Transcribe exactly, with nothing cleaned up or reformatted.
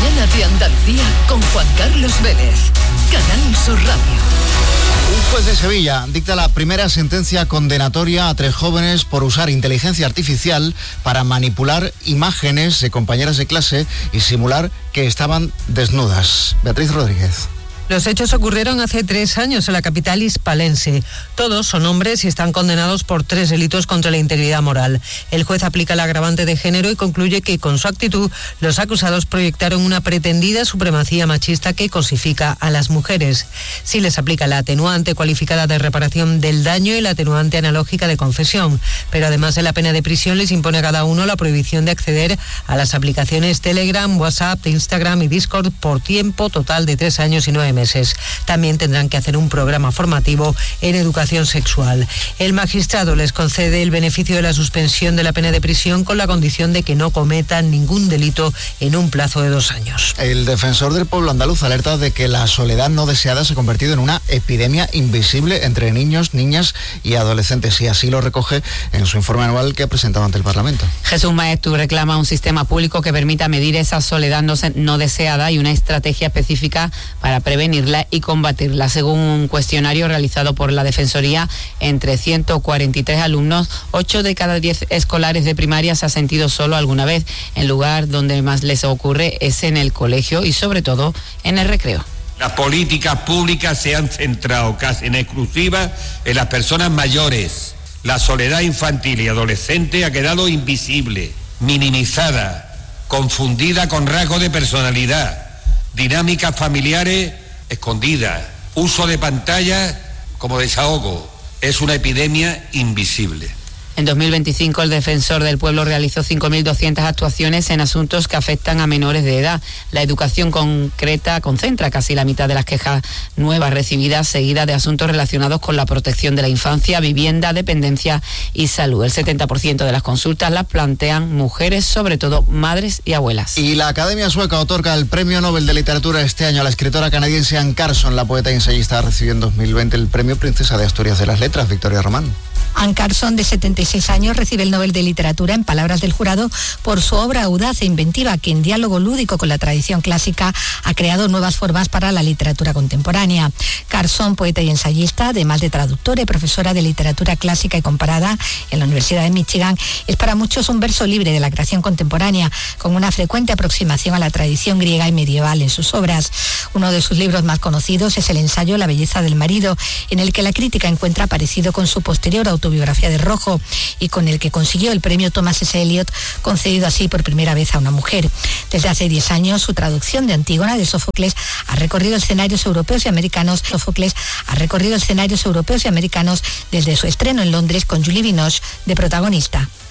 mañana de Andalucía con Juan Carlos Vélez. Canal Sur Radio. Un juez de Sevilla dicta la primera sentencia condenatoria a tres jóvenes por usar inteligencia artificial para manipular imágenes de compañeras de clase y simular que estaban desnudas. Beatriz Rodríguez. Los hechos ocurrieron hace tres años en la capital hispalense. Todos son hombres y están condenados por tres delitos contra la integridad moral. El juez aplica el agravante de género y concluye que con su actitud los acusados proyectaron una pretendida supremacía machista que cosifica a las mujeres. Sí les aplica la atenuante cualificada de reparación del daño y la atenuante analógica de confesión. Pero además de la pena de prisión les impone a cada uno la prohibición de acceder a las aplicaciones Telegram, WhatsApp, Instagram y Discord por tiempo total de tres años y nueve meses. También tendrán que hacer un programa formativo en educación sexual. El magistrado les concede el beneficio de la suspensión de la pena de prisión con la condición de que no cometan ningún delito en un plazo de dos años. El defensor del pueblo andaluz alerta de que la soledad no deseada se ha convertido en una epidemia invisible entre niños, niñas y adolescentes, y así lo recoge en su informe anual que ha presentado ante el Parlamento. Jesús Maestu reclama un sistema público que permita medir esa soledad no, no deseada y una estrategia específica para prevenirla y combatirla. Según un cuestionario realizado por la Defensoría, entre ciento cuarenta y tres alumnos, ocho de cada diez escolares de primaria se ha sentido solo alguna vez. El lugar donde más les ocurre es en el colegio y sobre todo en el recreo. Las políticas públicas se han centrado casi en exclusiva en las personas mayores. La soledad infantil y adolescente ha quedado invisible, minimizada, confundida con rasgos de personalidad, dinámicas familiares escondidas, uso de pantalla como desahogo. Es una epidemia invisible. En dos mil veinticinco, el defensor del pueblo realizó cinco mil doscientas actuaciones en asuntos que afectan a menores de edad. La educación concreta concentra casi la mitad de las quejas nuevas recibidas, seguida de asuntos relacionados con la protección de la infancia, vivienda, dependencia y salud. El setenta por ciento de las consultas las plantean mujeres, sobre todo madres y abuelas. Y la Academia Sueca otorga el Premio Nobel de Literatura este año a la escritora canadiense Anne Carson. La poeta y ensayista recibió en dos mil veinte el Premio Princesa de Asturias de las Letras. Victoria Román. Anne Carson, de setenta y seis años, recibe el Nobel de Literatura, en palabras del jurado, por su obra audaz e inventiva que, en diálogo lúdico con la tradición clásica, ha creado nuevas formas para la literatura contemporánea. Carson, poeta y ensayista, además de traductora y profesora de literatura clásica y comparada en la Universidad de Michigan, es para muchos un verso libre de la creación contemporánea, con una frecuente aproximación a la tradición griega y medieval en sus obras. Uno de sus libros más conocidos es el ensayo La belleza del marido, en el que la crítica encuentra parecido con su posterior autobiografía de Rojo y con el que consiguió el premio Thomas S. Eliot, concedido así por primera vez a una mujer. Desde hace diez años, su traducción de Antígona de Sófocles ha recorrido escenarios europeos y americanos. Sófocles ha recorrido escenarios europeos y americanos desde su estreno en Londres con Julie Binoche de protagonista.